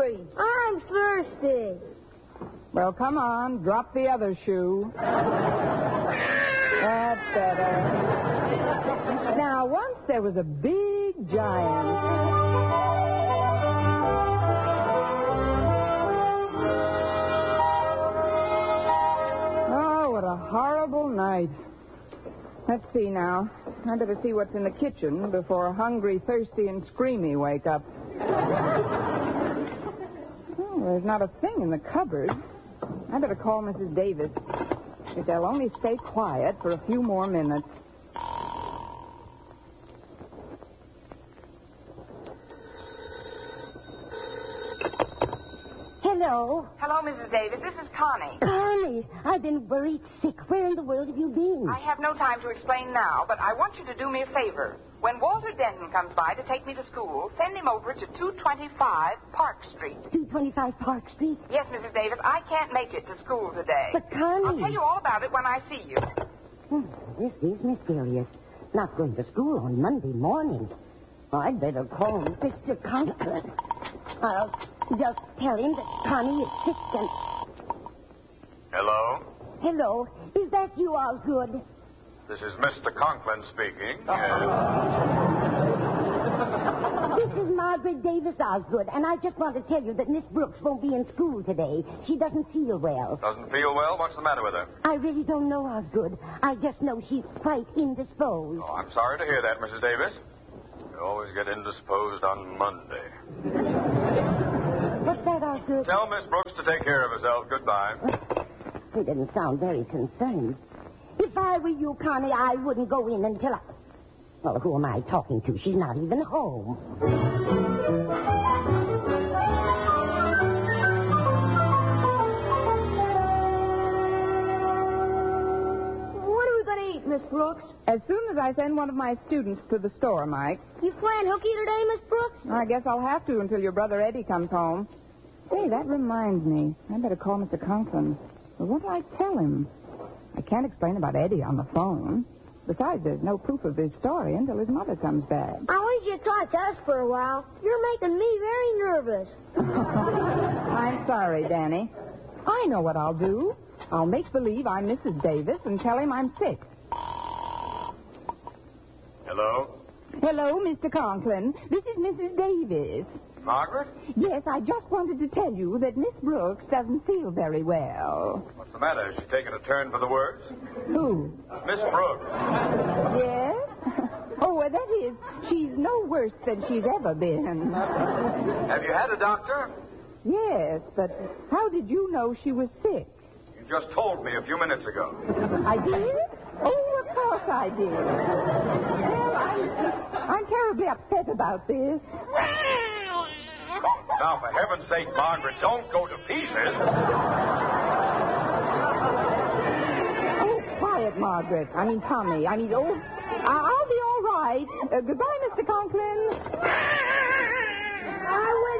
hungry. I'm thirsty. Well, come on. Drop the other shoe. That's better. Now, once there was a big giant. Oh, what a horrible night. Let's see now. I better see what's in the kitchen before hungry, thirsty, and screamy wake up. Oh, there's not a thing in the cupboard. I better call Mrs. Davis. If they'll only stay quiet for a few more minutes. Hello. Hello, Mrs. Davis. This is Connie. Connie, I've been worried sick. Where in the world have you been? I have no time to explain now, but I want you to do me a favor. When Walter Denton comes by to take me to school, send him over to 225 Park Street. 225 Park Street? Yes, Mrs. Davis, I can't make it to school today. But, Connie... I'll tell you all about it when I see you. This is mysterious. Not going to school on Monday morning. I'd better call Mr. Conklin. I'll just tell him that Connie is sick and... Hello? Hello. Is that you, Osgood? This is Mr. Conklin speaking. This is Margaret Davis Osgood, and I just want to tell you that Miss Brooks won't be in school today. She doesn't feel well. Doesn't feel well? What's the matter with her? I really don't know, Osgood. I just know she's quite indisposed. Oh, I'm sorry to hear that, Mrs. Davis. You always get indisposed on Monday. What's that, Osgood? Tell Miss Brooks to take care of herself. Goodbye. He didn't sound very concerned. If I were you, Connie, I wouldn't go in until I... Well, who am I talking to? She's not even home. What are we going to eat, Miss Brooks? As soon as I send one of my students to the store, Mike. You playing hooky today, Miss Brooks? I guess I'll have to until your brother Eddie comes home. Hey, that reminds me. I better call Mr. Conklin. But what'll I tell him? I can't explain about Eddie on the phone. Besides, there's no proof of his story until his mother comes back. I wish you'd talk to us for a while. You're making me very nervous. I'm sorry, Danny. I know what I'll do. I'll make believe I'm Mrs. Davis and tell him I'm sick. Hello? Hello, Mr. Conklin. This is Mrs. Davis. Margaret? Yes, I just wanted to tell you that Miss Brooks doesn't feel very well. What's the matter? Is she taking a turn for the worse? Who? Miss Brooks. Yes? Oh, well, that is, she's no worse than she's ever been. Have you had a doctor? Yes, but how did you know she was sick? You just told me a few minutes ago. I did? Oh, of course I did. Well, I'm terribly upset about this. Now, for heaven's sake, Margaret, don't go to pieces. Oh, quiet, Margaret. Tommy. I'll be all right. Goodbye, Mr. Conklin. I will.